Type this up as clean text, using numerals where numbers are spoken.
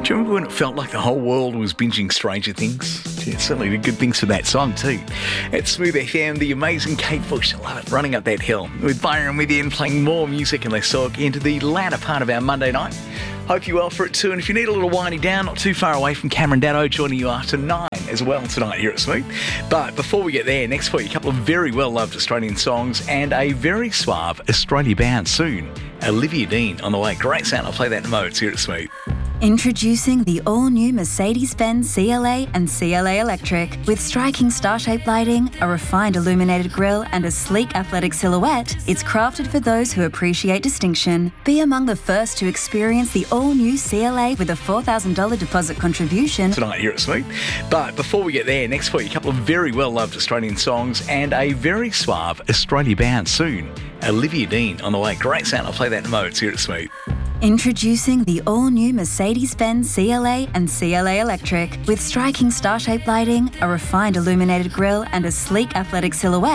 Do you remember when it felt like the whole world was binging Stranger Things? Yeah, certainly the good things for that song too. It's Smooth FM, the amazing Kate Bush, I love it, running up that hill. With Byron with you and playing more music and less talk into the latter part of our Monday night. Hope you're well for it too. And if you need a little winding down, not too far away from Cameron Daddo, joining you after 9 as well tonight here at Smooth. But before we get there, next week, a couple of very well-loved Australian songs and a very suave Australia-bound soon. Olivia Dean on the way. Great sound. I'll play that in moments here at Smooth. Introducing the all-new Mercedes-Benz CLA and CLA Electric. With striking star-shaped lighting, a refined illuminated grille and a sleek athletic silhouette, it's crafted for those who appreciate distinction. Be among the first to experience the all-new CLA with a $4,000 deposit contribution. Tonight here at Smooth. But before we get there, next week, a couple of very well-loved Australian songs and a very suave Australia-bound soon. Olivia Dean on the way. Great sound. I'll play that in moments here at Smooth. Introducing the all-new Mercedes-Benz CLA and CLA Electric. With striking star-shaped lighting, a refined illuminated grille and a sleek athletic silhouette,